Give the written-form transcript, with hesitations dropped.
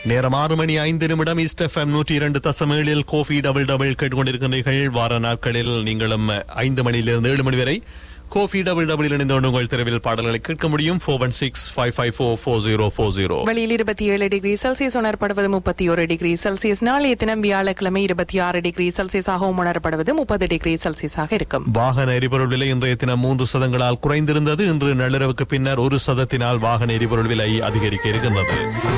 நேரம் 6:05 east FM 102.7 Kofi double கேட்டுக்கொண்டிருக்கிறீர்கள். வார நாட்களில் நீங்களும் 5 மணியிலிருந்து 7 மணி வரை கோஃபி டபுள் இணைந்து உங்கள் தெருவில் பாடல்களை கேட்க முடியும். 4165544040. வெளியில் 27 டிகிரி செல்சியஸ் உணரப்படுவது, 31 டிகிரி செல்சியஸ். நாளைய தினம் வியாழக்கிழமை 26 டிகிரி செல்சியஸாகவும் உணரப்படுவது, 30 டிகிரி செல்சியஸாக இருக்கும். வாகன எரிபொருள் விலை இன்றைய தினம் 3 சதங்களால் குறைந்திருந்தது. இன்று நள்ளிரவுக்கு பின்னர் 1 சதத்தினால் வாகன எரிபொருள் விலை அதிகரிக்க இருக்கின்றது.